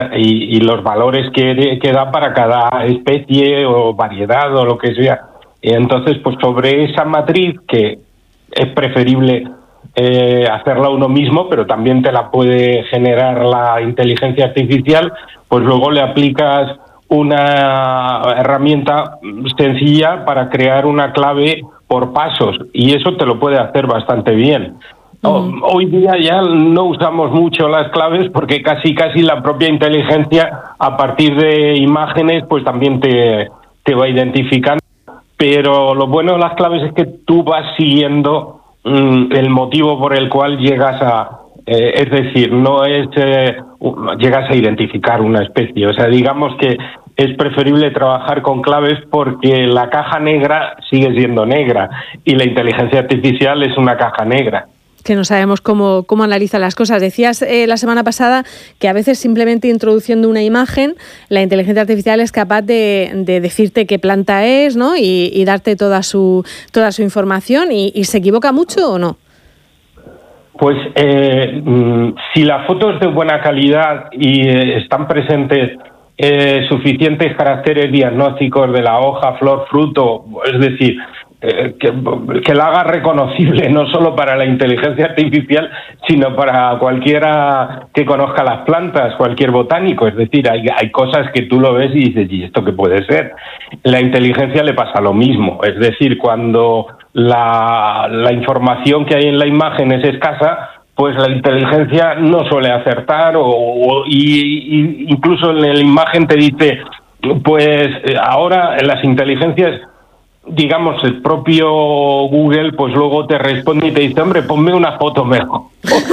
y los valores que da para cada especie o variedad o lo que sea. Y entonces, pues sobre esa matriz, que es preferible hacerla uno mismo, pero también te la puede generar la inteligencia artificial, pues luego le aplicas una herramienta sencilla para crear una clave por pasos, y eso te lo puede hacer bastante bien. Hoy día ya no usamos mucho las claves porque casi la propia inteligencia, a partir de imágenes, pues también te va identificando. Pero lo bueno de las claves es que tú vas siguiendo el motivo por el cual llegas a... es decir, no es... llegas a identificar una especie. O sea, digamos que es preferible trabajar con claves porque la caja negra sigue siendo negra y la inteligencia artificial es una caja negra. Que no sabemos cómo analiza las cosas. Decías la semana pasada que a veces simplemente introduciendo una imagen, la inteligencia artificial es capaz de decirte qué planta es, ¿no? Y darte toda su información. ¿Y se equivoca mucho o no? Pues si la foto es de buena calidad y están presentes suficientes caracteres diagnósticos de la hoja, flor, fruto, es decir... que la haga reconocible no solo para la inteligencia artificial, sino para cualquiera que conozca las plantas, cualquier botánico. Es decir, hay cosas que tú lo ves y dices, ¿y esto qué puede ser? La inteligencia le pasa lo mismo. Es decir, cuando la información que hay en la imagen es escasa, pues la inteligencia no suele acertar y incluso en la imagen te dice, pues ahora en las inteligencias, digamos, el propio Google, pues luego te responde y te dice, hombre, ponme una foto mejor.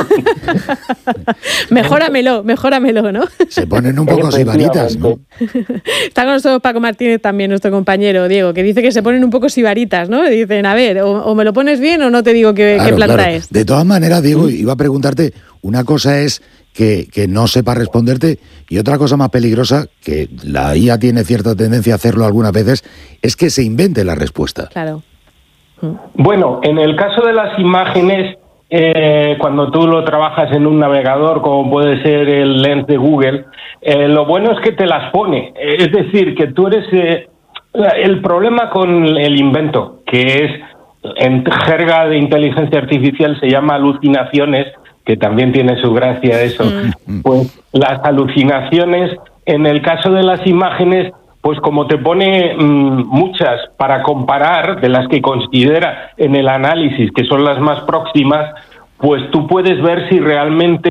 Mejóramelo, ¿no? Se ponen un poco sibaritas, ¿no? Está con nosotros Paco Martínez también, nuestro compañero Diego, que dice que se ponen un poco sibaritas, ¿no? Dicen, a ver, o me lo pones bien o no te digo qué planta es. De todas maneras, Diego, iba a preguntarte, una cosa es que no sepa responderte, y otra cosa más peligrosa, que la IA tiene cierta tendencia a hacerlo algunas veces, es que se invente la respuesta. Claro. Bueno, en el caso de las imágenes, cuando tú lo trabajas en un navegador, como puede ser el Lens de Google, lo bueno es que te las pone. Es decir, que tú eres... el problema con el invento, que es, en jerga de inteligencia artificial se llama alucinaciones, que también tiene su gracia eso, pues las alucinaciones, en el caso de las imágenes, pues como te pone muchas para comparar, de las que considera en el análisis, que son las más próximas, pues tú puedes ver si realmente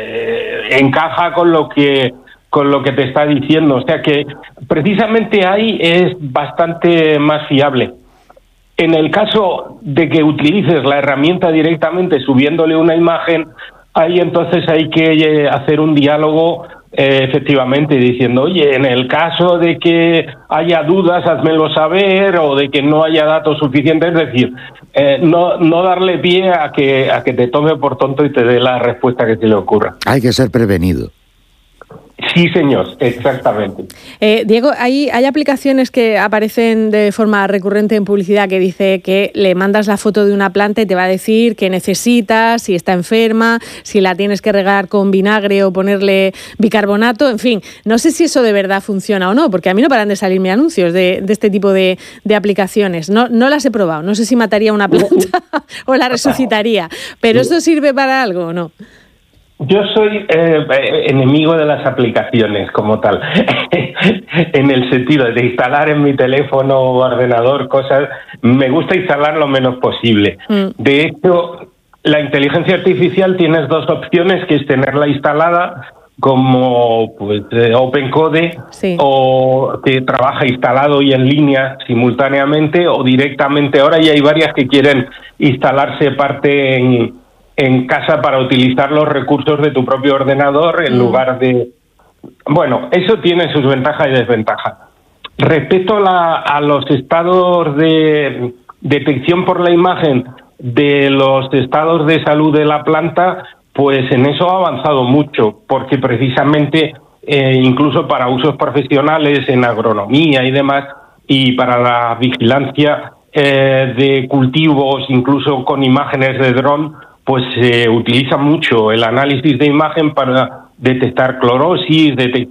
encaja con lo que te está diciendo. O sea que precisamente ahí es bastante más fiable. En el caso de que utilices la herramienta directamente subiéndole una imagen, ahí entonces hay que hacer un diálogo efectivamente diciendo, oye, en el caso de que haya dudas, házmelo saber, o de que no haya datos suficientes, es decir, no darle pie a que te tome por tonto y te dé la respuesta que se le ocurra. Hay que ser prevenido. Sí, señor, exactamente. Diego, hay aplicaciones que aparecen de forma recurrente en publicidad que dice que le mandas la foto de una planta y te va a decir qué necesitas, si está enferma, si la tienes que regar con vinagre o ponerle bicarbonato, en fin. No sé si eso de verdad funciona o no, porque a mí no paran de salirme anuncios de este tipo de aplicaciones. No las he probado, no sé si mataría una planta o la resucitaría, pero ¿esto sirve para algo o no? Yo soy enemigo de las aplicaciones como tal, en el sentido de instalar en mi teléfono o ordenador cosas. Me gusta instalar lo menos posible. De hecho, la inteligencia artificial tienes dos opciones, que es tenerla instalada como pues OpenCode, sí, o que trabaja instalado y en línea simultáneamente, o directamente. Ahora ya hay varias que quieren instalarse parte en casa para utilizar los recursos de tu propio ordenador en lugar de... Bueno, eso tiene sus ventajas y desventajas. Respecto a los estados de detección por la imagen de los estados de salud de la planta, pues en eso ha avanzado mucho, porque precisamente incluso para usos profesionales en agronomía y demás, y para la vigilancia de cultivos, incluso con imágenes de dron, pues se utiliza mucho el análisis de imagen para detectar clorosis, detectar